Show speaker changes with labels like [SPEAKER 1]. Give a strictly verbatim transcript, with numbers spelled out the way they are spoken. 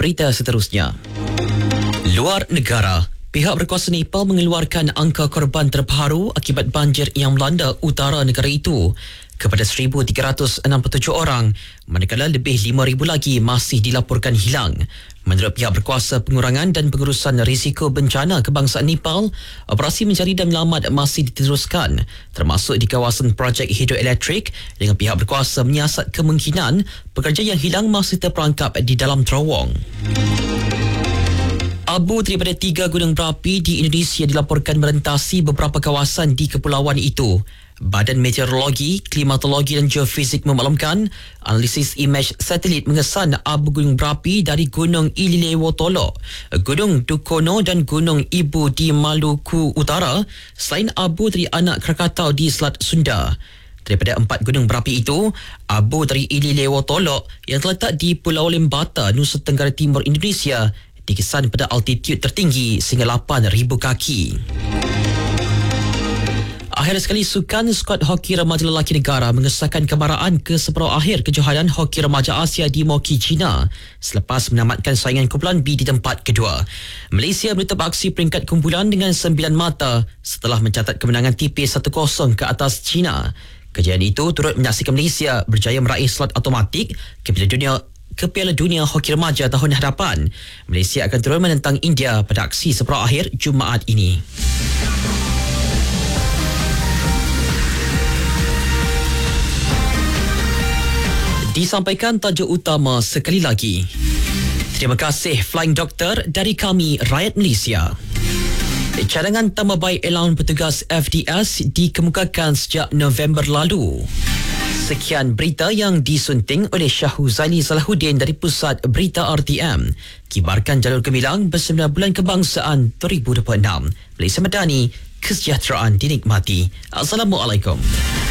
[SPEAKER 1] berita seterusnya. Luar negara. Pihak berkuasa Nepal mengeluarkan angka korban terbaru akibat banjir yang melanda utara negara itu kepada seribu tiga ratus enam puluh tujuh orang, manakala lebih lima ribu lagi masih dilaporkan hilang. Menurut pihak berkuasa pengurangan dan pengurusan risiko bencana kebangsaan Nepal, operasi mencari dan menyelamat masih diteruskan, termasuk di kawasan projek hidroelektrik, dengan pihak berkuasa menyiasat kemungkinan pekerja yang hilang masih terperangkap di dalam terowong. Abu daripada tiga gunung berapi di Indonesia dilaporkan merentasi beberapa kawasan di kepulauan itu. Badan Meteorologi, Klimatologi dan Geofisik memaklumkan analisis imej satelit mengesan abu gunung berapi dari Gunung Ililewotolo, Gunung Dukono dan Gunung Ibu di Maluku Utara, selain abu dari anak Krakatau di Selat Sunda. Daripada empat gunung berapi itu, abu dari Ililewotolo yang terletak di Pulau Lembata, Nusa Tenggara Timur, Indonesia, dikesan pada altitud tertinggi sehingga lapan ribu kaki. Akhir sekali, sukan skuad hoki remaja lelaki negara mengesahkan kembaraan ke separuh akhir kejohanan hoki remaja Asia di Moki, China selepas menamatkan saingan kumpulan B di tempat kedua. Malaysia menutup aksi peringkat kumpulan dengan sembilan mata setelah mencatat kemenangan tipis satu kosong ke atas China. Kejayaan itu turut menyaksikan Malaysia berjaya meraih slot automatik ke Piala Dunia ke Piala Dunia Hoki Remaja tahun hadapan. Malaysia akan turun menentang India pada aksi separuh akhir Jumaat ini. Disampaikan tajuk utama sekali lagi. Terima kasih Flying Doctor dari kami, rakyat Malaysia. Cadangan tambah baik allowance petugas F D S dikemukakan sejak November lalu. Sekian berita yang disunting oleh Syahuzani Salahuddin dari Pusat Berita R T M. Kibarkan jalur gemilang bersembilan bulan kebangsaan dua ribu dua puluh enam. Malaysia Madani, kesejahteraan dinikmati. Assalamualaikum.